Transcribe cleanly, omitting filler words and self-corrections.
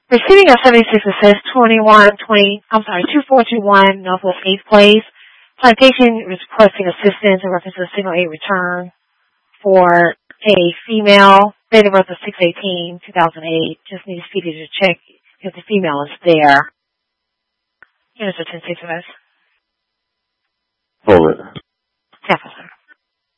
Receiving a 76 that says 2421 Northwest 8th Place. Citation requesting assistance in reference to a Signal 8 return for a female, date of birth of 6/18/2008. Just need speedy to check if the female is there. Here's the 10-6 of us. Hold it. Yes, sir.